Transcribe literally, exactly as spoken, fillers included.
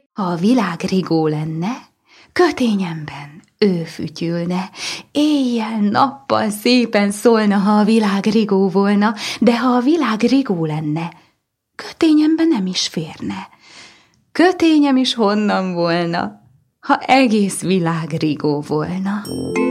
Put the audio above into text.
Ha a világ rigó lenne, kötényemben ő fütyülne, éjjel-nappal szépen szólna, ha a világ rigó volna, de ha a világ rigó lenne, kötényemben nem is férne. Kötényem is honnan volna, ha egész világ rigó volna.